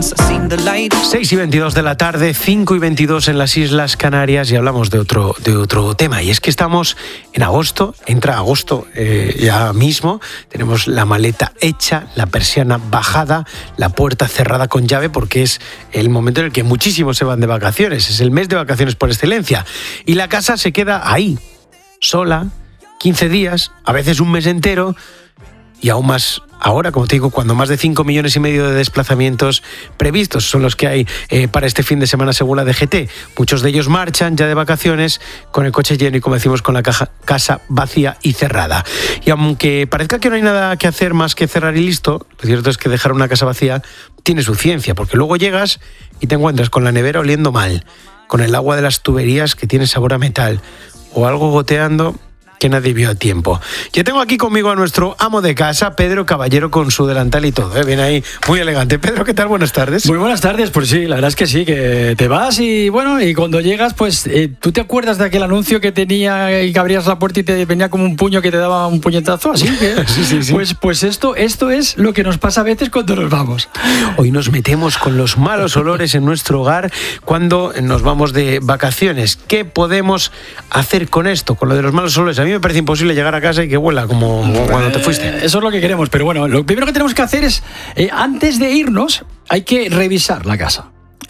6:22 de la tarde, 5:22 en las Islas Canarias, y hablamos de otro tema, y es que estamos en agosto, entra agosto ya mismo, tenemos la maleta hecha, la persiana bajada, la puerta cerrada con llave, porque es el momento en el que muchísimos se van de vacaciones, es el mes de vacaciones por excelencia, y la casa se queda ahí, sola, 15 días, a veces un mes entero, y aún más ahora, como te digo, cuando más de 5,5 millones de desplazamientos previstos son los que hay para este fin de semana según la DGT. Muchos de ellos marchan ya de vacaciones con el coche lleno y, como decimos, con la casa vacía y cerrada. Y aunque parezca que no hay nada que hacer más que cerrar y listo, lo cierto es que dejar una casa vacía tiene su ciencia, porque luego llegas y te encuentras con la nevera oliendo mal, con el agua de las tuberías que tiene sabor a metal, o algo goteando que nadie vio a tiempo. Yo tengo aquí conmigo a nuestro amo de casa, Pedro Caballero, con su delantal y todo, viene ahí muy elegante. Pedro, ¿qué tal? Buenas tardes. Muy buenas tardes, pues sí, la verdad es que sí, que te vas y bueno, y cuando llegas, pues ¿tú te acuerdas de aquel anuncio que tenía y que abrías la puerta y te venía como un puño que te daba un puñetazo? Así que sí. Pues esto es lo que nos pasa a veces cuando nos vamos. Hoy nos metemos con los malos olores en nuestro hogar cuando nos vamos de vacaciones. ¿Qué podemos hacer con esto, con lo de los malos olores? A mí me parece imposible llegar a casa y que huela como cuando te fuiste. Eso es lo que queremos, pero bueno, lo primero que tenemos que hacer es, antes de irnos, hay que revisar la casa.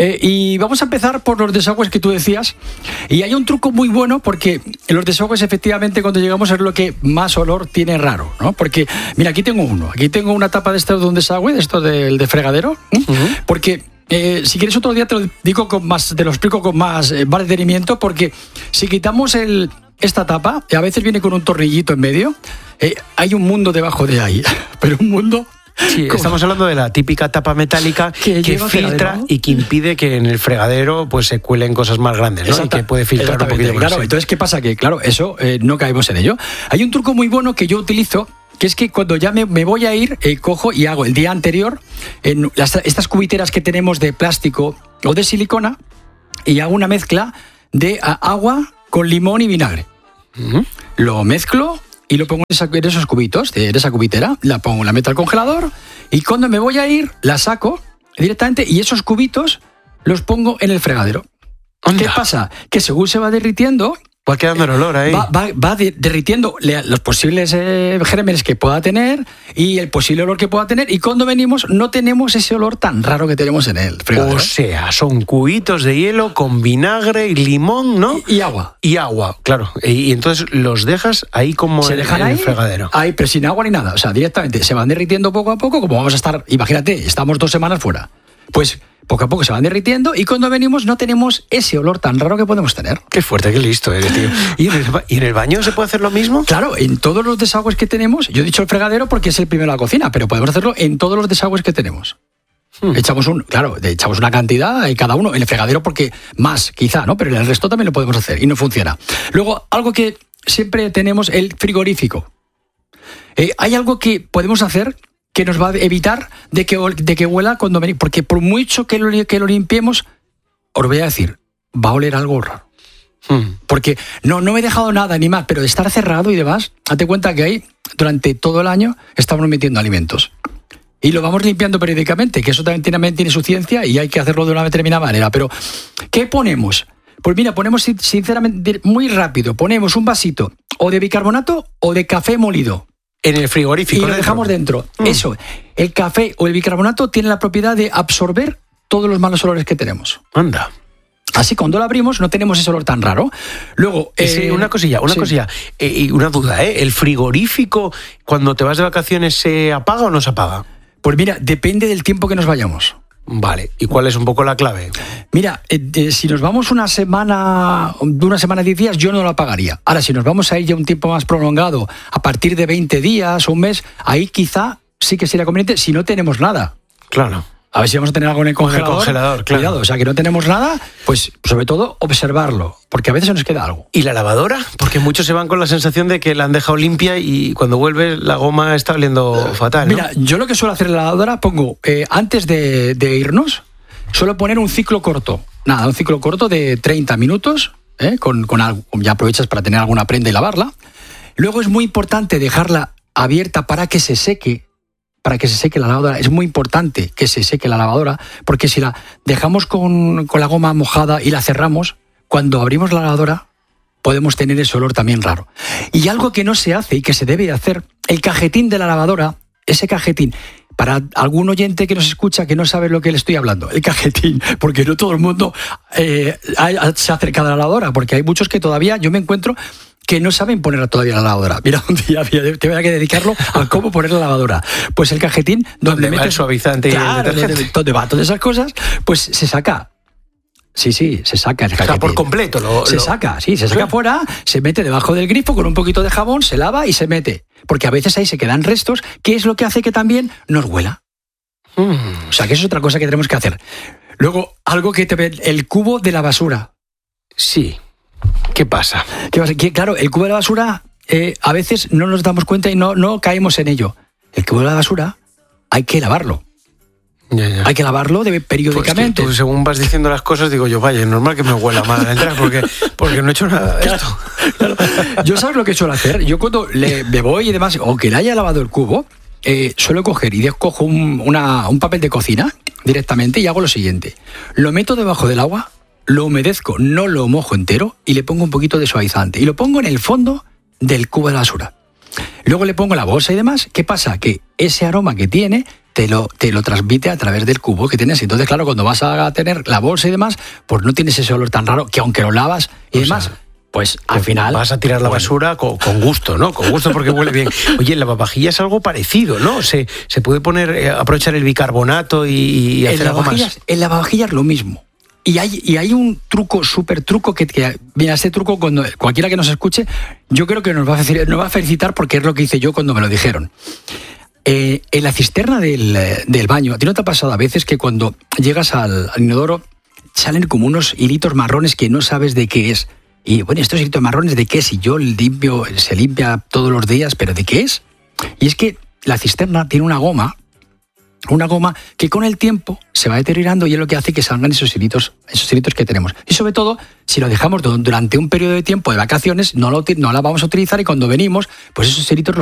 Y vamos a empezar por los desagües que tú decías. Y hay un truco muy bueno, porque los desagües, efectivamente, cuando llegamos es lo que más olor tiene raro, ¿no? Porque, mira, aquí tengo uno. Aquí tengo una tapa de esto de un desagüe, de esto del de fregadero. Porque si quieres otro día te lo digo te lo explico con más detenimiento, porque si quitamos esta tapa, a veces viene con un tornillito en medio, hay un mundo debajo de ahí, pero un mundo... Sí, estamos hablando de la típica tapa metálica que filtra fregadero, y que impide que en el fregadero pues se cuelen cosas más grandes, ¿no? Y que puede filtrar un poquito más. Claro, entonces, ¿qué pasa? Que claro, eso no caemos en ello. Hay un truco muy bueno que yo utilizo, que es que cuando ya me voy a ir, cojo y hago el día anterior estas cubiteras que tenemos de plástico o de silicona, y hago una mezcla de agua con limón y vinagre. Lo mezclo y lo pongo en esos cubitos, en esa cubitera, la meto al congelador, y cuando me voy a ir, la saco directamente y esos cubitos los pongo en el fregadero. ¡Anda! ¿Qué pasa? Que según se va derritiendo, va quedando el olor ahí. Va derritiendo los posibles gérmenes que pueda tener y el posible olor que pueda tener, y cuando venimos no tenemos ese olor tan raro que tenemos en el fregadero. O sea, son cubitos de hielo con vinagre y limón, ¿no? Y agua. Y agua, claro. Y entonces los dejas ahí como en el fregadero. Ahí, pero sin agua ni nada. O sea, directamente se van derritiendo poco a poco, como vamos a estar, imagínate, estamos 2 semanas fuera. Pues poco a poco se van derritiendo y cuando venimos no tenemos ese olor tan raro que podemos tener. Qué fuerte, qué listo eres, tío. ¿Y en el baño se puede hacer lo mismo? Claro, en todos los desagües que tenemos. Yo he dicho el fregadero porque es el primero de la cocina, pero podemos hacerlo en todos los desagües que tenemos. Echamos una cantidad en cada uno, en el fregadero porque más, quizá, ¿no? Pero en el resto también lo podemos hacer y no funciona. Luego, algo que siempre tenemos, el frigorífico. Hay algo que podemos hacer que nos va a evitar de que huela cuando venimos, porque por mucho que lo limpiemos, os voy a decir, va a oler algo raro. Porque no me he dejado nada ni más, pero de estar cerrado y demás, date cuenta que ahí, durante todo el año, estamos metiendo alimentos. Y lo vamos limpiando periódicamente, que eso también tiene su ciencia y hay que hacerlo de una determinada manera. Pero, ¿qué ponemos? Pues mira, ponemos, sinceramente, muy rápido, ponemos un vasito o de bicarbonato o de café molido. En el frigorífico. Y lo dejamos dentro. Eso, el café o el bicarbonato tiene la propiedad de absorber todos los malos olores que tenemos. Anda. Así cuando lo abrimos no tenemos ese olor tan raro. Luego, una cosilla, y una duda, ¿El frigorífico cuando te vas de vacaciones se apaga o no se apaga? Pues mira, depende del tiempo que nos vayamos. Vale, ¿y cuál es un poco la clave? Mira, si nos vamos de una semana a 10 días, yo no lo apagaría. Ahora, si nos vamos a ir ya un tiempo más prolongado, a partir de 20 días o un mes, ahí quizá sí que sería conveniente si no tenemos nada. Claro. A ver si vamos a tener algo en el congelador. Claro. Cuidado, o sea, que no tenemos nada, pues sobre todo observarlo, porque a veces se nos queda algo. ¿Y la lavadora? Porque muchos se van con la sensación de que la han dejado limpia y cuando vuelves la goma está oliendo fatal, ¿no? Mira, yo lo que suelo hacer en la lavadora, pongo, antes de irnos, suelo poner un ciclo corto. Un ciclo corto de 30 minutos, con algo, ya aprovechas para tener alguna prenda y lavarla. Luego es muy importante dejarla abierta para que se seque, para que se seque la lavadora. Es muy importante que se seque la lavadora, porque si la dejamos con la goma mojada y la cerramos, cuando abrimos la lavadora podemos tener ese olor también raro. Y algo que no se hace y que se debe hacer, el cajetín de la lavadora, ese cajetín, para algún oyente que nos escucha que no sabe lo que le estoy hablando, el cajetín, porque no todo el mundo se ha acercado a la lavadora, porque hay muchos que todavía, yo me encuentro, que no saben poner todavía la lavadora. Mira, un día te voy a dedicarlo a cómo poner la lavadora. Pues el cajetín donde metes el suavizante y el detergente. Donde va todas esas cosas, pues se saca. Sí, se saca el cajetín. O sea, por completo. Se saca fuera, se mete debajo del grifo con un poquito de jabón, se lava y se mete. Porque a veces ahí se quedan restos, que es lo que hace que también nos huela. O sea, que eso es otra cosa que tenemos que hacer. Luego, algo que te ve, el cubo de la basura. Sí. ¿Qué pasa? Que, claro, el cubo de la basura a veces no nos damos cuenta y no caemos en ello. El cubo de la basura hay que lavarlo. Ya. Hay que lavarlo periódicamente. Pues tú, según vas diciendo las cosas, digo yo, vaya, es normal que me huela mal al entrar porque no he hecho nada de esto. Claro. Yo, ¿sabes lo que suelo hacer? Yo cuando me voy y demás, aunque le haya lavado el cubo, suelo coger y cojo un papel de cocina directamente y hago lo siguiente. Lo meto debajo del agua, lo humedezco, no lo mojo entero y le pongo un poquito de suavizante. Y lo pongo en el fondo del cubo de la basura. Luego le pongo la bolsa y demás. ¿Qué pasa? Que ese aroma que tiene te lo transmite a través del cubo que tienes. Entonces, claro, cuando vas a tener la bolsa y demás, pues no tienes ese olor tan raro que aunque lo lavas y demás, pues al final... Vas a tirar la basura con gusto, ¿no? Con gusto porque huele bien. Oye, en lavavajillas es algo parecido, ¿no? Se puede poner, aprovechar el bicarbonato y hacer algo más. En lavavajillas lo mismo. Y hay un truco, súper truco, que mira, este truco, cuando cualquiera que nos escuche, yo creo que nos va a felicitar porque es lo que hice yo cuando me lo dijeron. En la cisterna del baño, ¿a ti no te ha pasado a veces que cuando llegas al inodoro salen como unos hilitos marrones que no sabes de qué es? Y bueno, estos hilitos marrones, ¿de qué es? Y yo se limpia todos los días, ¿pero de qué es? Y es que la cisterna tiene una goma que con el tiempo se va deteriorando y es lo que hace que salgan esos hilitos que tenemos. Y sobre todo, si lo dejamos durante un periodo de tiempo de vacaciones, no la vamos a utilizar y cuando venimos, pues esos hilitos